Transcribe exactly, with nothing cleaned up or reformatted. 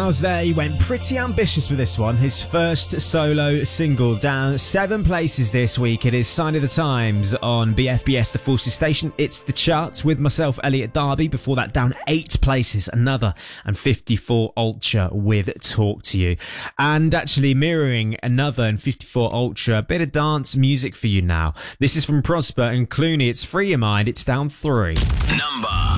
Styles there, he went pretty ambitious with this one. His first solo single, down seven places this week. It is Sign of the Times on B F B S, the Forces Station. It's the charts with myself, Elliot Darby. Before that, down eight places, another, and fifty-four Ultra with Talk to You. And actually mirroring another and fifty-four Ultra, a bit of dance music for you now. This is from Prosper and Clooney. It's Free Your Mind. It's down three. Number